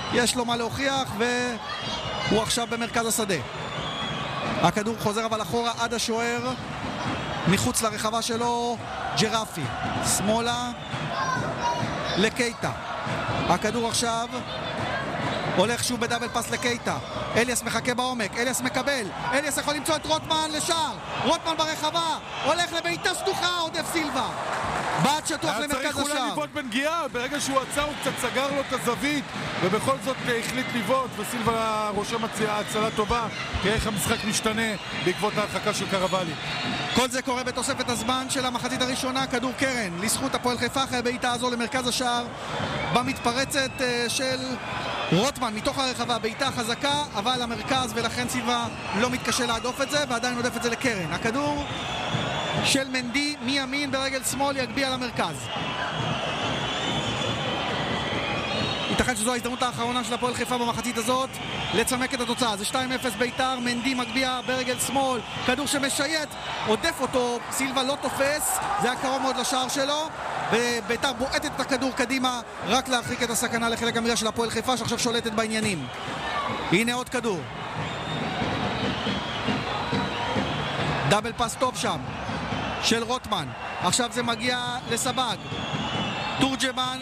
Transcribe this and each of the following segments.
יש לו מה להוכיח, והוא עכשיו במרכז השדה. הכדור חוזר אבל אחורה עד השוער, מחוץ לרחבה שלו ג'רפי, שמאלה לקייטה. הכדור עכשיו הולך שוב בדאבל פס לקייטה. אליאס מחכה בעומק, אליאס מקבל, אליאס יכול למצוא את רוטמן לשער, רוטמן ברחבה, הולך לביתה סדוחה, עודף סילבה בעד שטוח למרכז השער. היה צריך אולי לבעוט בנגיעה, ברגע שהוא עצר הוא קצת סגר לו את הזווית, ובכל זאת החליט לבעוט, וסילבה רושם הצלה טובה, כי איך המשחק משתנה בעקבות ההרחקה של קרבלי. כל זה קורה בתוספת הזמן של המחצית הראשונה. כדור קרן לזכות הפועל חיפה אחרי בעיטה הזו למרכז השער במתפרצת של רוטמן מתוך הרחבה. בעיטה חזקה אבל המרכז, ולכן סילבה לא מתקשה להדוף את זה ועדיין עודף את זה לקרן. הכדור של מנדי מימין ברגל שמאל יגביע למרכז. ייתכן שזו ההזדמנות האחרונה של הפועל חיפה במחצית הזאת לצמק את התוצאה. זה 2-0 ביתר, מנדי מגביע ברגל שמאל, כדור שמשייט, עודף אותו, סילבה לא תופס, זה היה קרוב מאוד לשער שלו, וביתר בועטת את הכדור קדימה רק להרחיק את הסכנה לחלק המגרש של הפועל חיפה שעכשיו שולטת בעניינים. הנה עוד כדור, דאבל פס טוב שם של רוטמן, עכשיו זה מגיע לסבג, תורג'מן,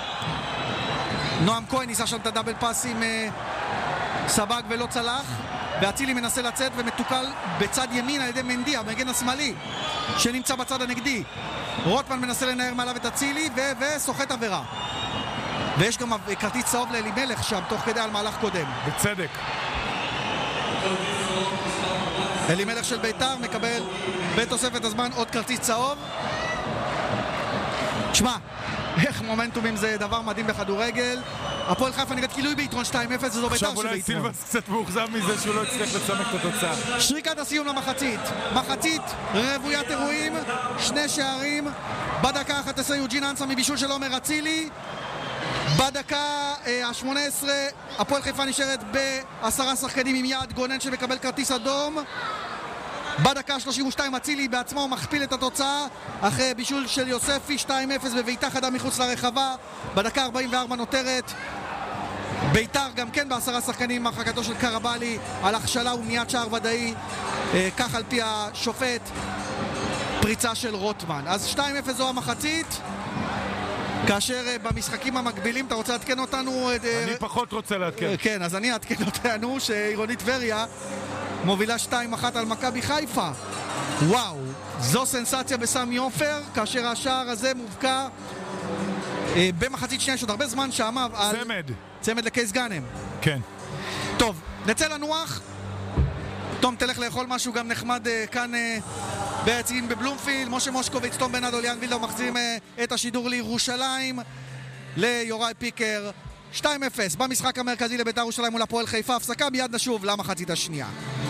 נועם כהן ניסה שם את הדאבל פס עם סבג ולא צלח, והצילי מנסה לצאת ומתוקל בצד ימין על ידי מנדי, המגן השמאלי שנמצא בצד הנגדי. רוטמן מנסה לנער מעליו את הצילי וסוחט עבירה, ויש גם כרטיס צהוב לאלימלך שם תוך כדי על מהלך קודם בצדק. אלימלך של ביתר מקבל בתוספת הזמן עוד כרטיס צהוב. תשמע, איך מומנטומים זה דבר מדהים בכדורגל. הפועל חיפה נראית כאילו היא ביתרון 2-0 וזו ביתר עכשיו אולי שביתרון. סילבס קצת מאוכזב מזה שהוא לא הצליח לצמק את התוצאה. שריקת הסיום למחצית, מחצית רוויית אירועים, שני שערים. בדקה 11 יוג'ין אנסה מבישול של עומר אצילי. בדקה ה-18 הפועל חיפה נשארת ב10 שחקנים עם יעד גונן שמקבל כרטיס אדום. בדקה 32 אצילי בעצמו מכפיל את התוצאה אחרי בישול של יוספי 2-0 בביתה חדה מחוץ לרחבה. בדקה 44 נותרת ביתר גם כן ב10 שחקנים, הרחקתו של קרבלי על הכשלה ומניעת שער ודאי, כך על פי השופט, פריצה של רוטמן. אז 2-0 זו המחצית, כאשר במשחקים המקבילים אתה רוצה להתקן אותנו? אני פחות רוצה להתקן. כן, אז אני אתקן אותנו שעירונית טבריה מובילה 2-1 על מכבי חיפה. וואו, זו סנסציה בסמי עופר, כאשר השער הזה מובקע במחצית שנייה, יש עוד הרבה זמן שעמה על צמד לקייס גאנם. כן. טוב, נצא לנוח. תום, תלך לאכול משהו גם נחמד כאן ביציעים בבלומפילד. משה מושקוביץ, תום בן אדוליאן וילדאו מחזירים את השידור לירושלים, ליוראי פיקר. 2-0 במשחק המרכזי לביתר ירושלים מול הפועל חיפה. הפסקה, מיד נשוב למחצית השנייה.